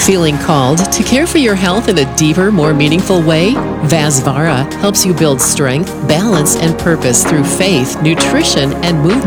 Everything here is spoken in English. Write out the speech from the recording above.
Feeling called to care for your health in a deeper, more meaningful way? Vasvara helps you build strength, balance, and purpose through faith, nutrition, and movement.